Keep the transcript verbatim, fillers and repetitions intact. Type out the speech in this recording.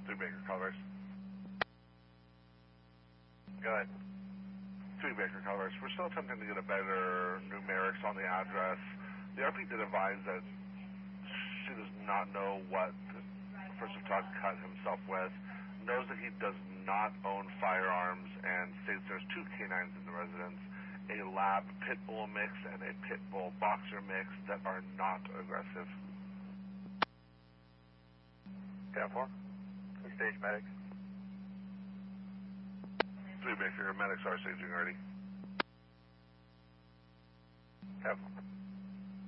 Three Baker Colors. Go ahead. Three Baker Colors. We're still attempting to get a better numerics on the address. The R P did advise that she does not know what Officer Todd cut himself with, knows that he does not own firearms, and states there's two canines in the residence, a lab pit bull mix and a pit bull boxer mix that are not aggressive. ten four. Stage medics. Three Baker, medics are staging already. ten four.